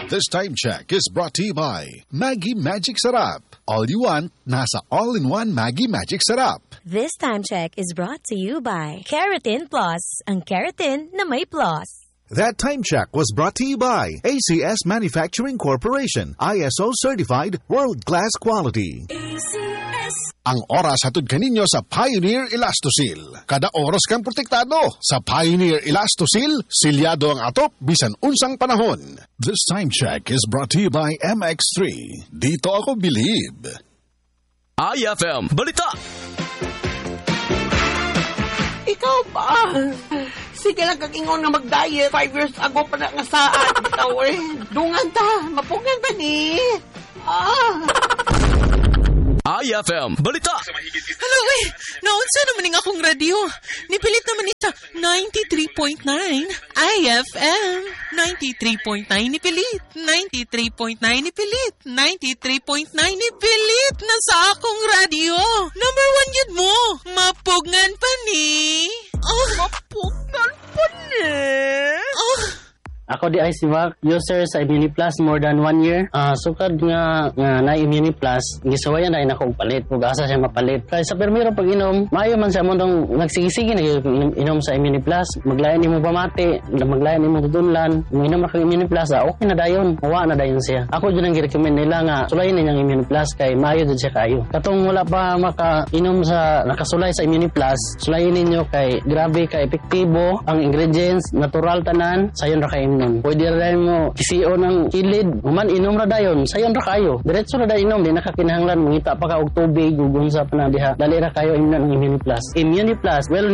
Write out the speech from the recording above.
This time check is brought to you by Maggie Magic Sarap. All you want, nasa all-in-one Maggie Magic Sarap. This time check is brought to you by Keratin Plus, ang keratin na may plus. That time check was brought to you by ACS Manufacturing Corporation, ISO certified world-class quality. ACS. Ang oras hatod kaninyo sa Pioneer Elastosil. Kada oras kang protektado sa Pioneer Elastosil, silyado ang atop bisan unsang panahon. This time check is brought to you by MX3. Dito ako believe. IFM Balita. Ikaw ba? Sige lang kag-ingon nga mag-diet. 5 years ago pa na nga saan. Ikaw dungan ta. Mapungan ba ni? IFM Balita. Hello, naunsa naman ng akong radio. Nipilit naman ni sa 93.9 IFM. 93.9 nipilit. 93.9 nipilit. 93.9 nipilit na sa akong radio. Number 1 yun mo. Mapugngan pa ni. Mapungan pa ni? Ako di ay si Mac, user sa Immuni Plus more than 1 year. Sukad nga na Immuni Plus, gisuwayan na ako palit. Ug asa siya mapalit. Kaya sa permiro pag inom, maayo man siya mo tong nagsigisigi na inom sa Immuni Plus. Maglayan nimo pamati, maglayan nimo tudunlan. Inom ra kag Immuni Plus, okay na dayon. Wa na dayon siya. Ako jud ang gi-recommend nila nga sulayin niyang Immuni Plus kay maayo jud siya kayo. Katong wala pa makainom sa nakasulay sa Immuni Plus, sulayin ninyo kay grabe ka epektibo ang ingredients, natural tanan, sayon ra kay pwede rin mo kisiyo ng kilid. Human, inom na dayon. Sayon ra kayo. Diretso na dayon inom. Di nakakinahanglan. Mungita pa ka og tubig. Gugunsa pa na diha. Dali ra kayo inom ng Immuni Plus. Immuni Plus, well